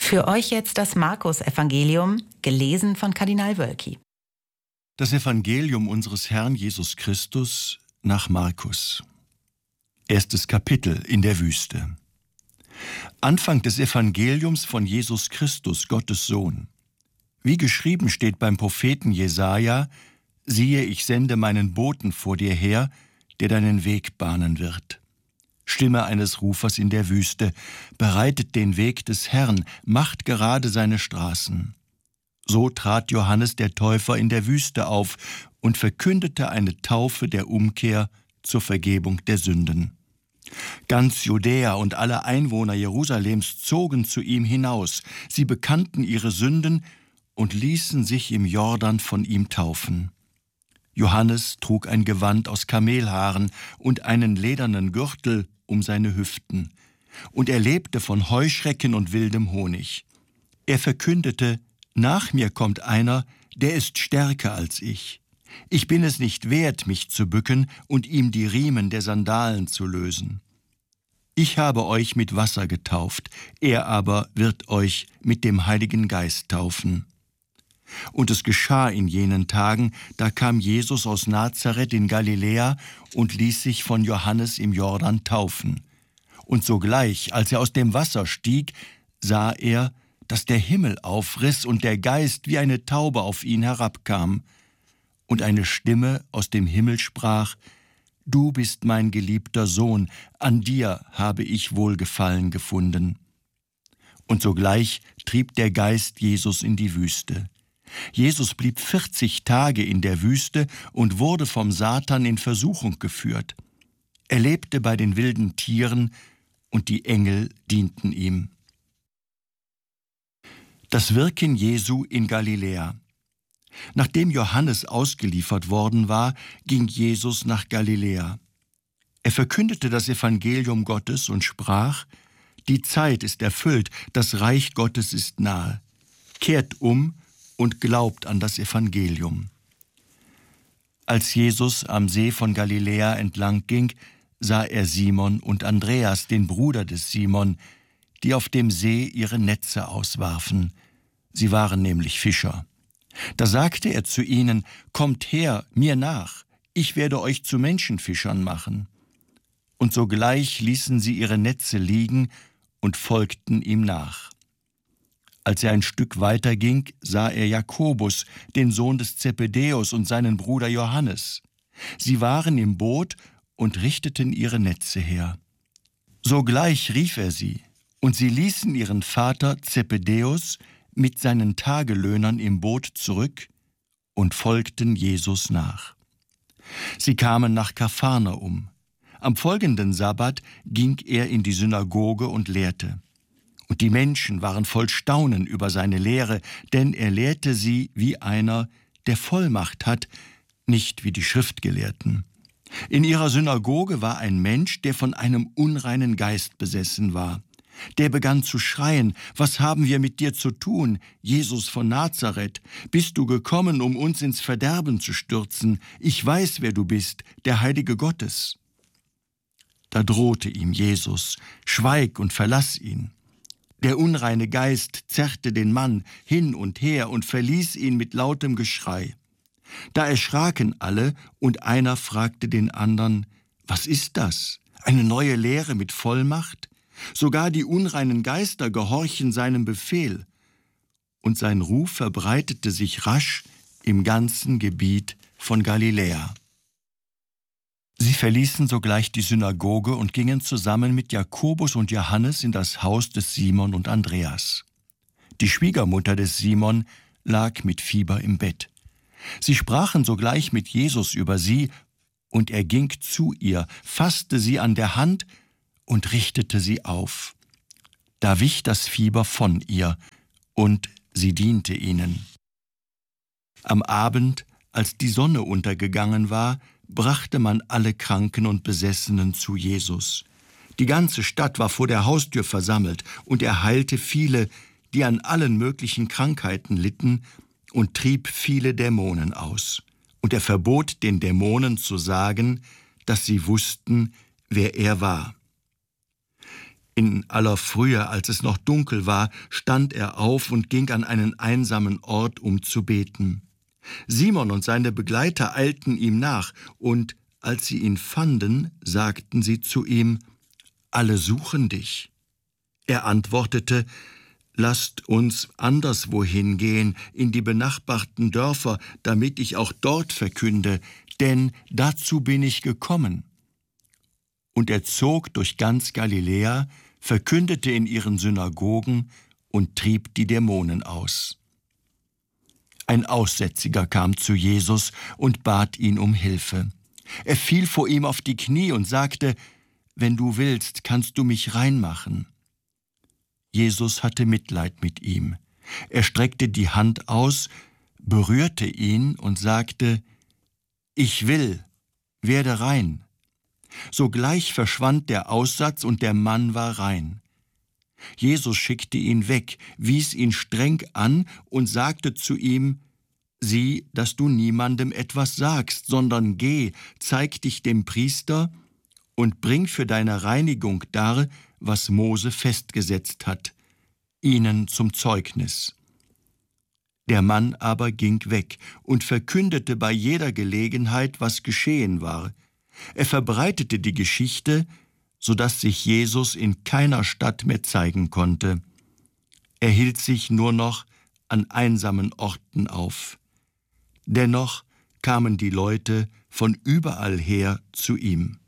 Für euch jetzt das Markus-Evangelium, gelesen von Kardinal Wölki. Das Evangelium unseres Herrn Jesus Christus nach Markus. 1. Kapitel in der Wüste. Anfang des Evangeliums von Jesus Christus, Gottes Sohn. Wie geschrieben steht beim Propheten Jesaja: Siehe, ich sende meinen Boten vor dir her, der deinen Weg bahnen wird. Stimme eines Rufers in der Wüste: Bereitet den Weg des Herrn, macht gerade seine Straßen. So trat Johannes der Täufer in der Wüste auf und verkündete eine Taufe der Umkehr zur Vergebung der Sünden. Ganz Judäa und alle Einwohner Jerusalems zogen zu ihm hinaus. Sie bekannten ihre Sünden und ließen sich im Jordan von ihm taufen. Johannes trug ein Gewand aus Kamelhaaren und einen ledernen Gürtel um seine Hüften, und er lebte von Heuschrecken und wildem Honig. Er verkündete: Nach mir kommt einer, der ist stärker als ich. Ich bin es nicht wert, mich zu bücken und ihm die Riemen der Sandalen zu lösen. Ich habe euch mit Wasser getauft, er aber wird euch mit dem Heiligen Geist taufen. Und es geschah in jenen Tagen, da kam Jesus aus Nazareth in Galiläa und ließ sich von Johannes im Jordan taufen. Und sogleich, als er aus dem Wasser stieg, sah er, dass der Himmel aufriss und der Geist wie eine Taube auf ihn herabkam. Und eine Stimme aus dem Himmel sprach: Du bist mein geliebter Sohn, an dir habe ich Wohlgefallen gefunden. Und sogleich trieb der Geist Jesus in die Wüste. Jesus blieb 40 Tage in der Wüste und wurde vom Satan in Versuchung geführt. Er lebte bei den wilden Tieren, und die Engel dienten ihm. Das Wirken Jesu in Galiläa. Nachdem Johannes ausgeliefert worden war, ging Jesus nach Galiläa. Er verkündete das Evangelium Gottes und sprach: Die Zeit ist erfüllt, das Reich Gottes ist nahe. Kehrt um und glaubt an das Evangelium. Als Jesus am See von Galiläa entlang ging, sah er Simon und Andreas, den Bruder des Simon, die auf dem See ihre Netze auswarfen. Sie waren nämlich Fischer. Da sagte er zu ihnen: Kommt her, mir nach, ich werde euch zu Menschenfischern machen. Und sogleich ließen sie ihre Netze liegen und folgten ihm nach. Als er ein Stück weiter ging, sah er Jakobus, den Sohn des Zebedäus, und seinen Bruder Johannes. Sie waren im Boot und richteten ihre Netze her. Sogleich rief er sie, und sie ließen ihren Vater Zebedäus mit seinen Tagelöhnern im Boot zurück und folgten Jesus nach. Sie kamen nach Kapharnaum. Am folgenden Sabbat ging er in die Synagoge und lehrte. Und die Menschen waren voll Staunen über seine Lehre, denn er lehrte sie wie einer, der Vollmacht hat, nicht wie die Schriftgelehrten. In ihrer Synagoge war ein Mensch, der von einem unreinen Geist besessen war. Der begann zu schreien: Was haben wir mit dir zu tun, Jesus von Nazareth? Bist du gekommen, um uns ins Verderben zu stürzen? Ich weiß, wer du bist, der Heilige Gottes. Da drohte ihm Jesus: Schweig und verlass ihn. Der unreine Geist zerrte den Mann hin und her und verließ ihn mit lautem Geschrei. Da erschraken alle, und einer fragte den anderen: Was ist das? Eine neue Lehre mit Vollmacht? Sogar die unreinen Geister gehorchen seinem Befehl. Und sein Ruf verbreitete sich rasch im ganzen Gebiet von Galiläa. Sie verließen sogleich die Synagoge und gingen zusammen mit Jakobus und Johannes in das Haus des Simon und Andreas. Die Schwiegermutter des Simon lag mit Fieber im Bett. Sie sprachen sogleich mit Jesus über sie, und er ging zu ihr, fasste sie an der Hand und richtete sie auf. Da wich das Fieber von ihr, und sie diente ihnen. Am Abend, als die Sonne untergegangen war, brachte man alle Kranken und Besessenen zu Jesus. Die ganze Stadt war vor der Haustür versammelt, und er heilte viele, die an allen möglichen Krankheiten litten, und trieb viele Dämonen aus. Und er verbot den Dämonen zu sagen, dass sie wussten, wer er war. In aller Frühe, als es noch dunkel war, stand er auf und ging an einen einsamen Ort, um zu beten. Simon und seine Begleiter eilten ihm nach, und als sie ihn fanden, sagten sie zu ihm: »Alle suchen dich.« Er antwortete: »Lasst uns anderswohin gehen, in die benachbarten Dörfer, damit ich auch dort verkünde, denn dazu bin ich gekommen.« Und er zog durch ganz Galiläa, verkündete in ihren Synagogen und trieb die Dämonen aus. Ein Aussätziger kam zu Jesus und bat ihn um Hilfe. Er fiel vor ihm auf die Knie und sagte: »Wenn du willst, kannst du mich reinmachen.« Jesus hatte Mitleid mit ihm. Er streckte die Hand aus, berührte ihn und sagte: »Ich will, werde rein.« Sogleich verschwand der Aussatz und der Mann war rein. Jesus schickte ihn weg, wies ihn streng an und sagte zu ihm: »Sieh, dass du niemandem etwas sagst, sondern geh, zeig dich dem Priester und bring für deine Reinigung dar, was Mose festgesetzt hat, ihnen zum Zeugnis.« Der Mann aber ging weg und verkündete bei jeder Gelegenheit, was geschehen war. Er verbreitete die Geschichte, sodass sich Jesus in keiner Stadt mehr zeigen konnte. Er hielt sich nur noch an einsamen Orten auf. Dennoch kamen die Leute von überall her zu ihm.